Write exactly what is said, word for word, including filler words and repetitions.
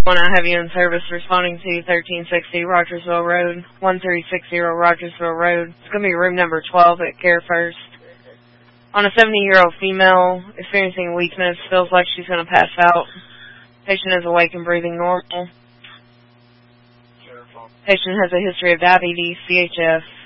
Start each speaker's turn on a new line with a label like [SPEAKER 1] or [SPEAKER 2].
[SPEAKER 1] I have you in service responding to thirteen sixty Rogersville Road, one three six zero Rogersville Road. It's going to be room number twelve at Care First. On a seventy-year-old female experiencing weakness, feels like she's going to pass out. Patient is awake and breathing normal. Patient has a history of diabetes, C H F,